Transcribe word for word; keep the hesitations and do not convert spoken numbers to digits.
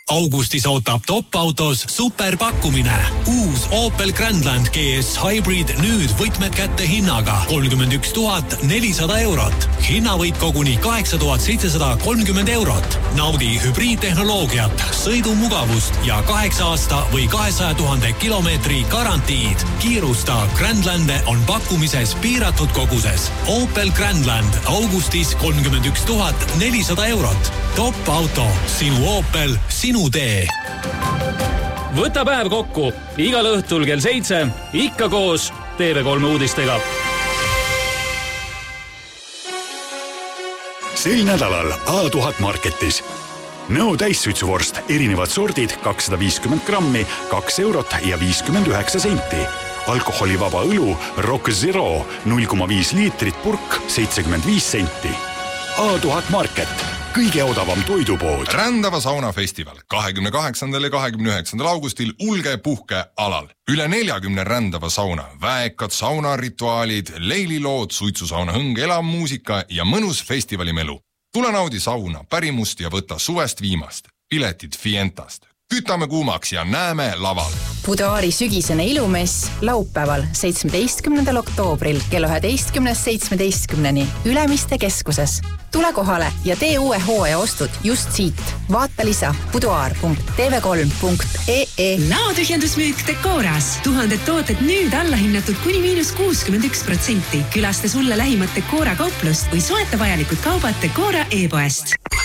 Augustis ootab top-autos superpakkumine. Uus Opel Grandland G S Hybrid nüüd võtmed kätte hinnaga kolmkümmend üks tuhat nelisada eurot. Hinnavõit koguni kaheksa tuhat seitsesada kolmkümmend eurot. Naudi hübriidtehnoloogiat, sõidumugavust ja kaheksa aasta või kahesaja tuhande kilomeetri garantiid. Kiirusta, Grandlande on pakkumises piiratud koguses. Opel Grandland augustis kolmkümmend üks tuhat nelisada eurot. Top-auto, sinu Opel, sinu tee. Võta päev kokku igal õhtul kell seitse, ikka koos T V kolm uudistega. Sel nädalal A tuhat Marketis. Nõo täissuitsuvorst, erinevad sordid, kakssada viiskümmend grammi, kaks eurot ja viiskümmend üheksa senti. Alkoholivaba õlu Rock Zero, null koma viis liitrit purk, seitsekümmend viis senti. A tuhat Market. Kõige odavam toidupood. Rändava sauna festival kahekümne kaheksandal ja kahekümne üheksandal augustil Ulge puhke alal. Üle neljakümne rändava sauna, väekad saunarituaalid, leililood, suitsusauna hõng, elav muusika ja mõnus festivalimelu. Tule naudi sauna, pärimust ja võta suvest viimast. Piletid Fientast. Kütame kuumaks ja näeme laval. Buduaari sügisene ilumess laupäeval seitsmeteistkümnendal oktoobril kella üheteistkümnest seitsmeteistkümneni Ülemiste keskuses. Tule kohale ja tee uue hooaja ostud just siit. Vaata lisa buduaar punkt t v kolm punkt e e. Laotühjendusmüük Decoras. Tuhanded tooted nüüd allahinnatud kuni miinus kuuskümmend üks protsenti. Külasta sulle lähimat Decora kauplust või soeta vajalikud kaubad Decora e-poest.